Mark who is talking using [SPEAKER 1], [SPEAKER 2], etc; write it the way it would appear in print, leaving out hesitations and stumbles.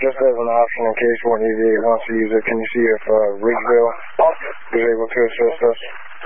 [SPEAKER 1] Just as an option in case one EV wants to use it, can you see if Riggsville is able to assist us?